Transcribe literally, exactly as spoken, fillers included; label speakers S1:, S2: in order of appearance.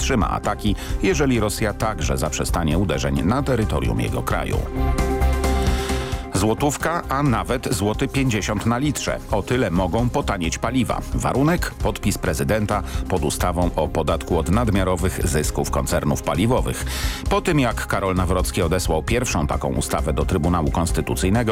S1: wstrzyma ataki, jeżeli Rosja także zaprzestanie uderzeń na terytorium jego kraju. Złotówka, a nawet złoty pięćdziesiąt na litrze. O tyle mogą potanieć paliwa. Warunek? Podpis prezydenta pod ustawą o podatku od nadmiarowych zysków koncernów paliwowych. Po tym jak Karol Nawrocki odesłał pierwszą taką ustawę do Trybunału Konstytucyjnego,